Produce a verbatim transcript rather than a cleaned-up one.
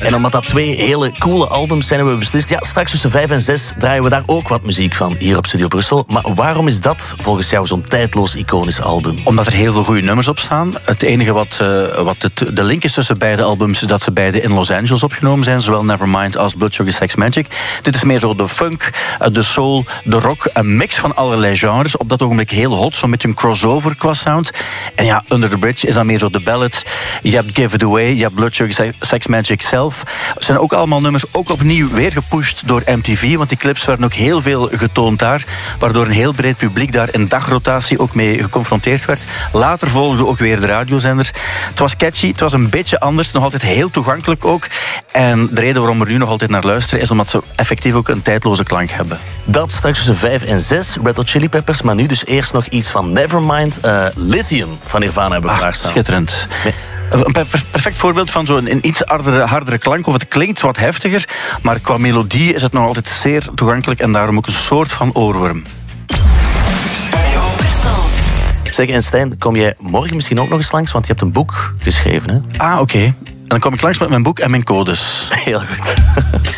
En omdat dat twee hele coole albums zijn, hebben we beslist... ja, straks tussen vijf en zes draaien we daar ook wat muziek van hier op Studio Brussel. Maar waarom is dat volgens jou zo'n tijdloos, iconisch album? Omdat er heel veel goede nummers op staan. Het enige wat, uh, wat het, de link is tussen beide albums... is dat ze beide in Los Angeles opgenomen zijn. Zowel Nevermind als Blood Sugar Sex Magik. Dit is meer zo de funk, de soul, de rock. Een mix van allerlei genres. Op dat ogenblik heel hot, zo'n beetje een crossover qua sound. En ja, Under the Bridge is dan meer zo de ballad. Je hebt Give It Away, je hebt Blood Sugar Sex Magik zelf. Het zijn ook allemaal nummers ook opnieuw weer gepusht door M T V. Want die clips werden ook heel veel getoond daar. Waardoor een heel breed publiek daar in dagrotatie ook mee geconfronteerd werd. Later volgde ook weer de radiozender. Het was catchy, het was een beetje anders. Nog altijd heel toegankelijk ook. En de reden waarom we nu nog altijd naar luisteren is omdat ze effectief ook een tijdloze klank hebben. Dat straks tussen vijf en zes, Red Hot Chili Peppers. Maar nu dus eerst nog iets van Nevermind. Uh, Lithium van Nirvana hebben we ah, klaarstaan. Schitterend. Nee. Een perfect voorbeeld van zo'n iets hardere, hardere klank. Of het klinkt wat heftiger, maar qua melodie is het nog altijd zeer toegankelijk en daarom ook een soort van oorworm. Zeg, en Stijn, kom jij morgen misschien ook nog eens langs? Want je hebt een boek geschreven, hè? Ah, oké. Okay. En dan kom ik langs met mijn boek en mijn codes. Heel goed.